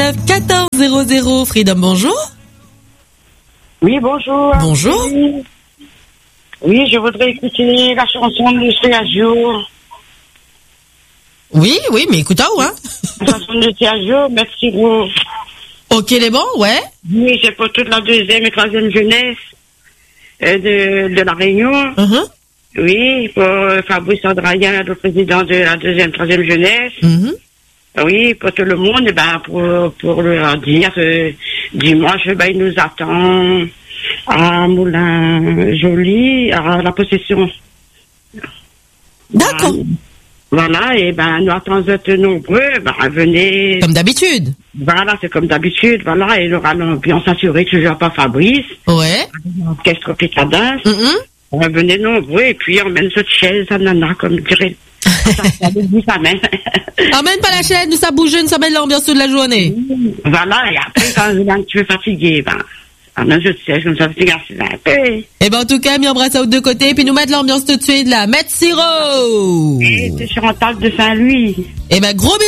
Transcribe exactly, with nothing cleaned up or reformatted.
neuf quatorze zéro zéro. Freedom, bonjour. Oui, bonjour. Bonjour. Oui, oui, je voudrais écouter la chanson de Sergio. Oui, oui, mais écoute, où, hein? La chanson de Sergio, merci gros. Ok, les bons, ouais. Oui, c'est pour toute la deuxième et troisième jeunesse euh, de, de la Réunion. Uh-huh. Oui, pour Fabrice Andrayan, le président de la deuxième, troisième jeunesse. Mm-hmm. Oui, pour tout le monde, et ben, pour, pour leur dire que dimanche, ben, il nous attend à Moulin-Joli, à la possession. D'accord. Voilà, et ben, nous attendons d'être nombreux, ben, venez. Comme d'habitude. Voilà, c'est comme d'habitude, voilà, et il aura l'ambiance assurée que je ne vois pas Fabrice. Ouais. Orchestre Picadin. Mm-hmm. Venez nombreux, et puis on mène cette chaise à nana, comme dirait. Emmène pas la chaîne, nous ça bouge, nous ça met l'ambiance toute la journée. Voilà, et après, quand je suis un petit peu fatigué, ben, ah non, je sais, je me suis fatigué un peu. Eh ben, en tout cas, mi embrasse à aux deux côtés, puis nous mettre l'ambiance tout de suite, là. Mettre sirop! Et c'est sur un table de Saint-Louis. Eh ben, gros bisous!